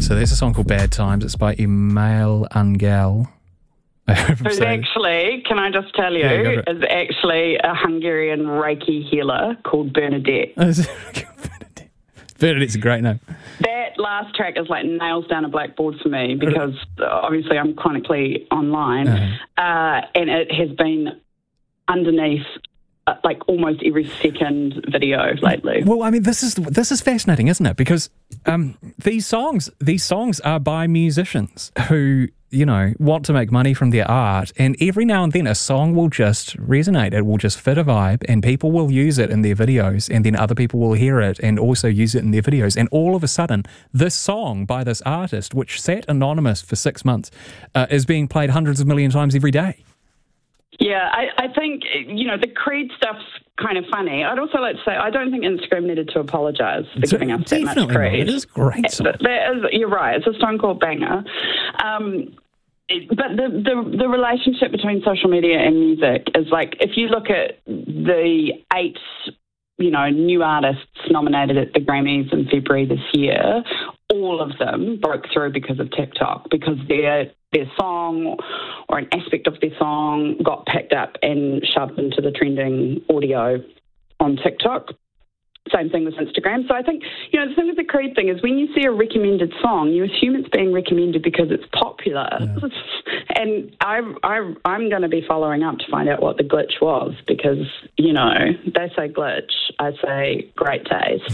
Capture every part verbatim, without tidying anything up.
So there's a song called Bad Times. It's by Email Angel. Who's actually, can I just tell you, Yeah, is actually a Hungarian Reiki healer called Bernadette. Bernadette. Bernadette's a great name. That last track is like nails down a blackboard for me because obviously I'm chronically online, uh-huh. uh, and it has been underneath uh, like almost every second video lately. Well, I mean, this is this is fascinating, isn't it? Because um, these songs these songs are by musicians who, you know, want to make money from their art, and every now and then a song will just resonate. It will just fit a vibe, and people will use it in their videos, and then other people will hear it and also use it in their videos. And all of a sudden, this song by this artist, which sat anonymous for six months, uh, is being played hundreds of million times every day. Yeah, I, I think, you know, the Creed stuff's kind of funny. I'd also like to say I don't think Instagram needed to apologise for so, giving us that much Creed. It is great song. That is, you're right. It's a Stone Cold banger. Um, it, but the, the the relationship between social media and music is like, if you look at the eight, you know, new artists nominated at the Grammys in February this year, all of them broke through because of TikTok, because their their song or an aspect of their song got picked up and shoved into the trending audio on TikTok. Same thing with Instagram. So I think, you know, the thing with the Creed thing is when you see a recommended song, you assume it's being recommended because it's popular. Yeah. And I, I, I'm going to be following up to find out what the glitch was because, you know, they say glitch, I say great taste.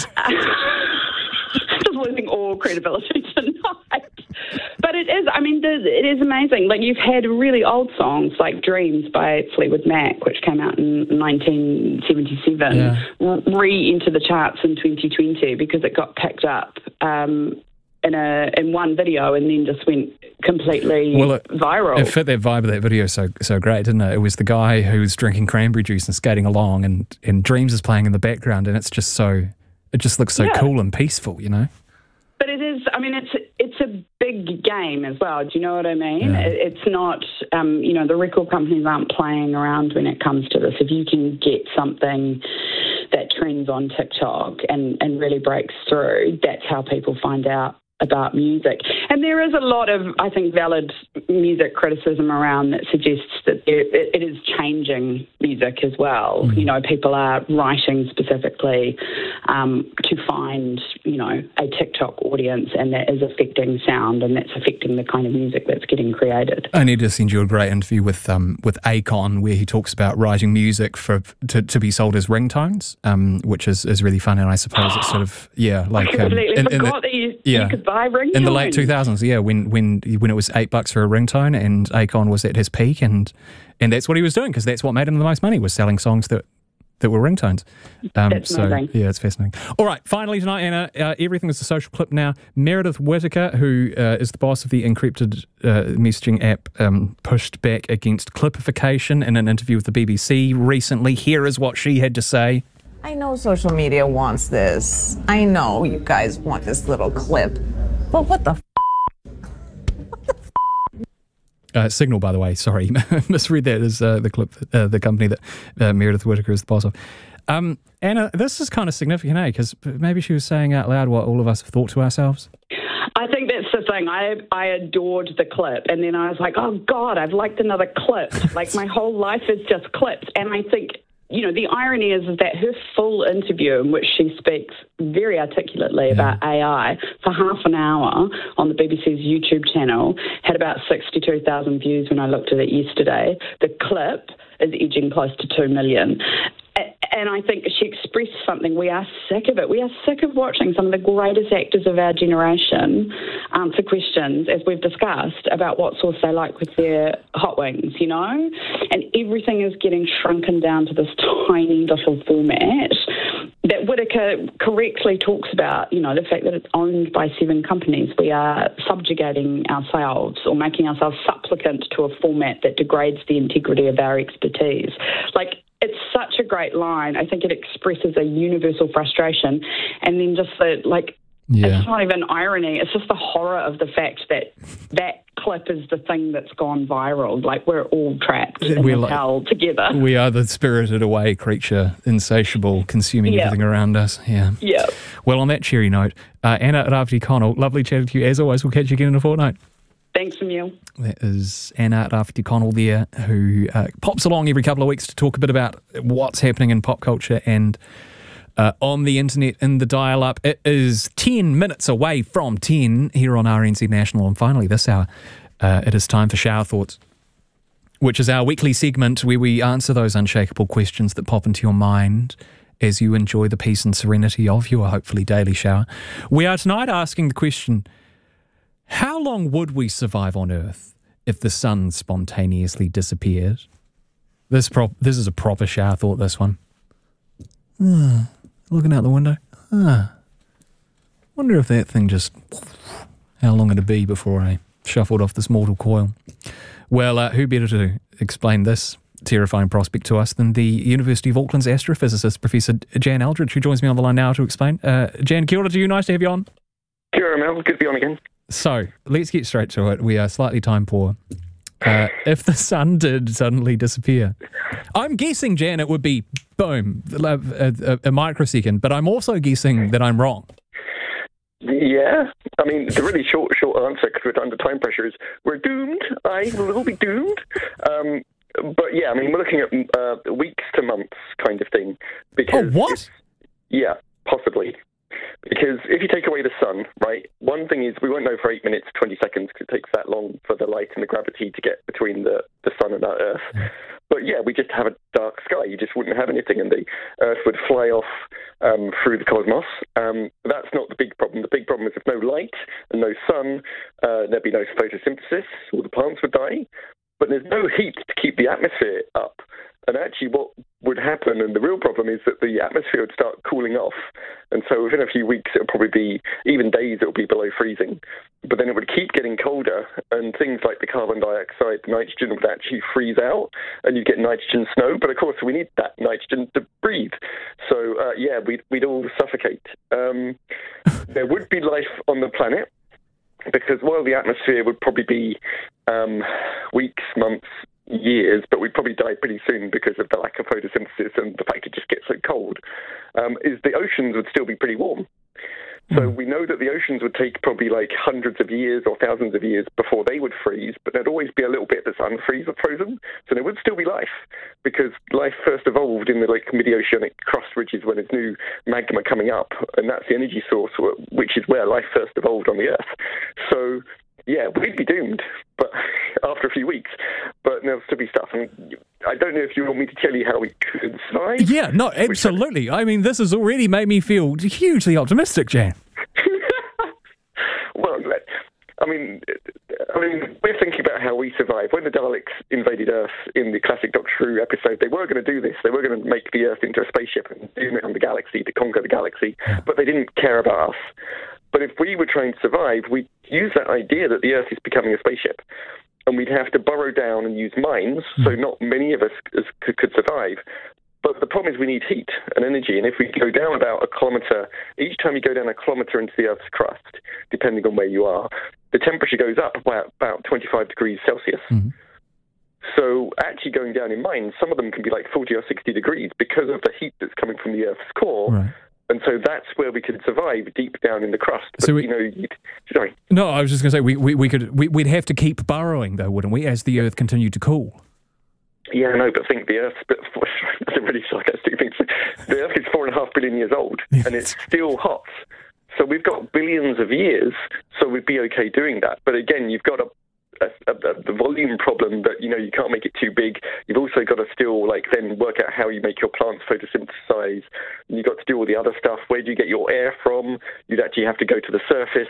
Just losing all credibility tonight. But it is, I mean, it is amazing. Like, you've had really old songs like Dreams by Fleetwood Mac, which came out in nineteen seventy-seven, yeah. re-enter the charts in twenty twenty because it got picked up um, in a in one video and then just went completely well, it, viral. It fit that vibe of that video so so great, didn't it? It was the guy who was drinking cranberry juice and skating along, and, and Dreams is playing in the background, and it's just so, it just looks so yeah. cool and peaceful, you know? But it is, I mean, it's it's a big game as well. Do you know what I mean? Yeah. It, it's not, um, you know, the record companies aren't playing around when it comes to this. If you can get something that trends on TikTok and, and really breaks through, that's how people find out about music. And there is a lot of, I think, valid music criticism around that suggests that there, it, it is changing music as well. Mm. You know, people are writing specifically um, to find, you know, a TikTok audience, and that is affecting sound, and that's affecting the kind of music that's getting created. I need to send you a great interview with um, with Akon, where he talks about writing music for to, to be sold as ringtones, um, which is, is really fun, and I suppose it's sort of, yeah, like... I completely um, in, forgot in the, that you, yeah. you could buy ringtones. In the late two thousands, yeah, when when when it was eight bucks for a ringtone, and Akon was at his peak, and and that's what he was doing, because that's what made him the most money, was selling songs that that were ringtones. Um, that's so amazing. Yeah, it's fascinating. All right, finally tonight, Anna, uh, everything is a social clip now. Meredith Whittaker, who uh, is the boss of the encrypted uh, messaging app, um, pushed back against clipification in an interview with the B B C recently. Here is what she had to say. I know social media wants this. I know you guys want this little clip. But what the f***? What the f***? Uh, Signal, by the way, sorry, misread that as uh, the clip, uh, the company that uh, Meredith Whittaker is the boss of. Um, Anna, this is kind of significant, eh? Because maybe she was saying out loud what all of us have thought to ourselves. I think that's the thing. I I adored the clip, and then I was like, oh God, I've liked another clip. Like, my whole life is just clips, and I think, you know, the irony is, is that her full interview, in which she speaks very articulately yeah. about A I for half an hour on the B B C's YouTube channel, had about sixty-two thousand views when I looked at it yesterday. The clip is edging close to two million. And I think she expressed something. We are sick of it. We are sick of watching some of the greatest actors of our generation answer questions, as we've discussed, about what sauce they like with their hot wings, you know? And everything is getting shrunken down to this tiny little format that Whittaker correctly talks about, you know, the fact that it's owned by seven companies. We are subjugating ourselves or making ourselves supplicant to a format that degrades the integrity of our expertise. Like, it's such a great line. I think it expresses a universal frustration. And then just the, like, yeah. it's not even irony. It's just the horror of the fact that that clip is the thing that's gone viral. Like, we're all trapped in We're this like- hell together. We are the spirited away creature, insatiable, consuming Yeah. everything around us. Yeah. Yeah. Well, on that cheery note, uh, Anna Rafferty-Connell, lovely chatting to you as always. We'll catch you again in a fortnight. Thanks, Emil. That is Anna Rafferty-Connell there, who uh, pops along every couple of weeks to talk a bit about what's happening in pop culture and uh, on the internet in the dial-up. It is ten minutes away from ten here on R N Z National, and finally this hour, uh, it is time for Shower Thoughts, which is our weekly segment where we answer those unshakable questions that pop into your mind as you enjoy the peace and serenity of your hopefully daily shower. We are tonight asking the question, how long would we survive on Earth if the sun spontaneously disappeared? This prop, this is a proper shower thought, this one. Ah, looking out the window. Ah, wonder if that thing just... How long it'd be before I shuffled off this mortal coil. Well, uh, who better to explain this terrifying prospect to us than the University of Auckland's astrophysicist, Professor Jan Eldridge, who joins me on the line now to explain. Uh, Jan, kia ora to you. Nice to have you on. Kia ora, Mel. Good to be on again. So, let's get straight to it. We are slightly time poor. Uh, if the sun did suddenly disappear, I'm guessing, Jan, it would be, boom, a, a, a microsecond, but I'm also guessing that I'm wrong. Yeah. I mean, the really short, short answer, because we're under time pressure, is we're doomed. I will be doomed. Um, but yeah, I mean, we're looking at uh, weeks to months kind of thing. Because Oh, what? Yeah, possibly. Because if you take away the sun, right, one thing is we won't know for eight minutes, twenty seconds, because it takes that long for the light and the gravity to get between the, the sun and our Earth. But yeah, we just have a dark sky. You just wouldn't have anything, and the Earth would fly off um, through the cosmos. Um, that's not the big problem. The big problem is if no light and no sun, uh, there'd be no photosynthesis, all the plants would die. But there's no heat to keep the atmosphere up. And actually what would happen, and the real problem, is that the atmosphere would start cooling off. And so within a few weeks, it'll probably be, even days, it'll be below freezing. But then it would keep getting colder, and things like the carbon dioxide, the nitrogen would actually freeze out, and you get nitrogen snow. But of course, we need that nitrogen to breathe. So uh, yeah, we'd, we'd all suffocate. Um, there would be life on the planet, because while the atmosphere would probably be um, weeks, months, years, but we'd probably die pretty soon because of the lack of photosynthesis and the fact it just gets so cold, um, is the oceans would still be pretty warm. So we know that the oceans would take probably like hundreds of years or thousands of years before they would freeze, but there'd always be a little bit that's unfreeze or frozen. So there would still be life, because life first evolved in the like mid-oceanic crust, which is when there's new magma coming up, and that's the energy source, which is where life first evolved on the Earth. So yeah, we'd be doomed, but after a few weeks. But there'll still be stuff. And I don't know if you want me to tell you how we could survive. Yeah, no, absolutely. I mean, this has already made me feel hugely optimistic, Jan. Well, I mean, I mean, we're thinking about how we survive. When the Daleks invaded Earth in the classic Doctor Who episode, they were going to do this. They were going to make the Earth into a spaceship and zoom it on the galaxy to conquer the galaxy, but they didn't care about us. But if we were trying to survive, we'd use that idea that the Earth is becoming a spaceship, and we'd have to burrow down and use mines, so not many of us could, could survive. But the problem is we need heat and energy, and if we go down about a kilometre, each time you go down a kilometre into the Earth's crust, depending on where you are, the temperature goes up by about twenty-five degrees Celsius. Mm-hmm. So actually going down in mines, some of them can be like forty or sixty degrees because of the heat that's coming from the Earth's core. Right. And so that's where we could survive, deep down in the crust. But, so we, you know, you'd, sorry. No, I was just going to say, we, we, we could, we, we'd have to keep burrowing, though, wouldn't we, as the Earth continued to cool? Yeah, no, but think the Earth's, but that's a really sarcastic thing. The Earth is four and a half billion years old, yes. And it's still hot. So we've got billions of years, so we'd be okay doing that. But again, you've got a A, a, a, the volume problem that, you know, you can't make it too big. You've also got to still, like, then work out how you make your plants photosynthesize. And you've got to do all the other stuff. Where do you get your air from? You'd actually have to go to the surface.